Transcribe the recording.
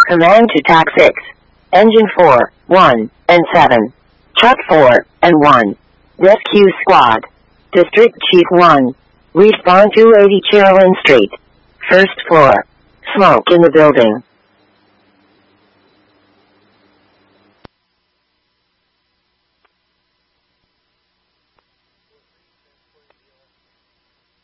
Command to TAC 6. Engine 4, 1, and 7. Truck 4, and 1. Rescue Squad. District Chief 1. Respond 280 Cherlin Street. First floor. Smoke in the building.